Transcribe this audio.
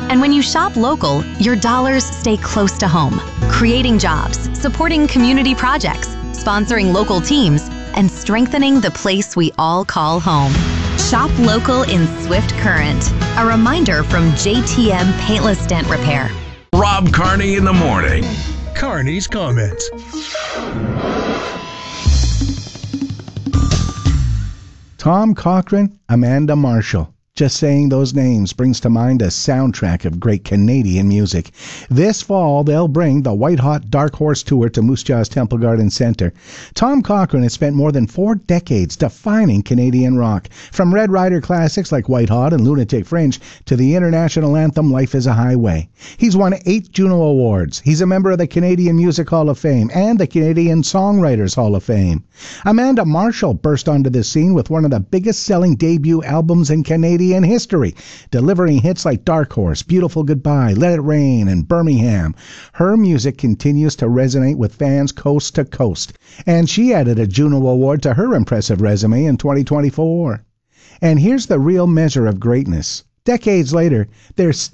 And when you shop local, your dollars stay close to home, creating jobs, supporting community projects, sponsoring local teams, and strengthening the place we all call home. Shop local in Swift Current. A reminder from JTM Paintless Dent Repair. Rob Carney in the morning. Carney's Comments. Tom Cochrane, Amanda Marshall. Just saying those names brings to mind a soundtrack of great Canadian music. This fall, they'll bring the White Hot Dark Horse Tour to Moose Jaw's Temple Garden Centre. Tom Cochrane has spent more than 4 decades defining Canadian rock, from Red Rider classics like White Hot and Lunatic Fringe to the international anthem Life is a Highway. He's won 8 Juno Awards. He's a member of the Canadian Music Hall of Fame and the Canadian Songwriters Hall of Fame. Amanda Marshall burst onto the scene with one of the biggest-selling debut albums in Canadian history, delivering hits like Dark Horse, Beautiful Goodbye, Let It Rain, and Birmingham. Her music continues to resonate with fans coast to coast, and she added a Juno Award to her impressive resume in 2024. And here's the real measure of greatness. Decades later, there's